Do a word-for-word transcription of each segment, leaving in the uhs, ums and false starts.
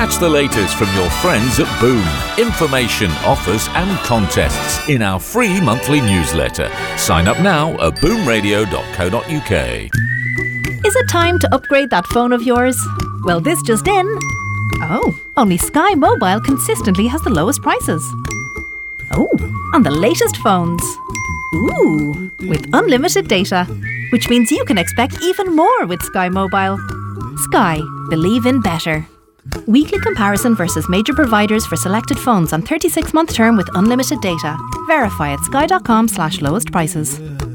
Catch the latest from your friends at Boom. Information, offers and contests in our free monthly newsletter. Sign up now at boom radio dot co dot uk. Is it time to upgrade that phone of yours? Well, this just in. Oh, only Sky Mobile consistently has the lowest prices. Oh, on the latest phones. Ooh, with unlimited data, which means you can expect even more with Sky Mobile. Sky, believe in better. Weekly comparison versus major providers for selected phones on thirty-six month term with unlimited data. Verify at sky.com slash lowest prices.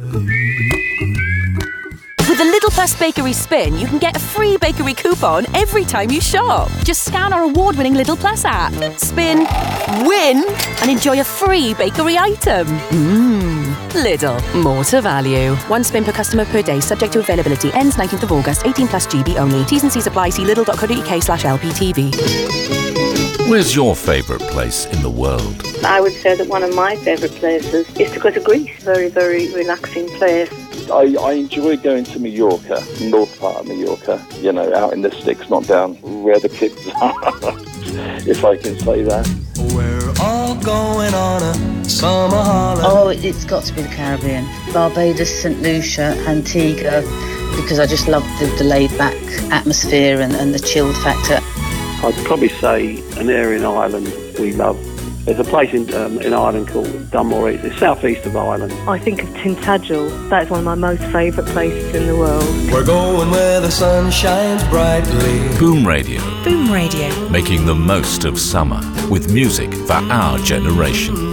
With the Lidl Plus Bakery Spin, you can get a free bakery coupon every time you shop. Just scan our award-winning Lidl Plus app, spin, win, and enjoy a free bakery item. Mmm. Lidl. More to value. One spin per customer per day, subject to availability. Ends nineteenth of August. eighteen plus G B only. T's and C's apply. See lidl dot co dot uk slash L P T V. Where's your favourite place in the world? I would say that one of my favourite places is to go to Greece. Very, very relaxing place. I, I enjoy going to Mallorca, north part of Mallorca, you know, out in the sticks, not down where the kids are, if I can say that. We're all going on a summer holiday. Oh, it's got to be the Caribbean. Barbados, Saint Lucia, Antigua, because I just love the, the laid-back atmosphere and, and the chilled factor. I'd probably say an area in Ireland we love. There's a place in um, in Ireland called Dunmore. It's southeast of Ireland. I think of Tintagel. That's one of my most favourite places in the world. We're going where the sun shines brightly. Boom Radio. Boom Radio. Making the most of summer with music for our generation.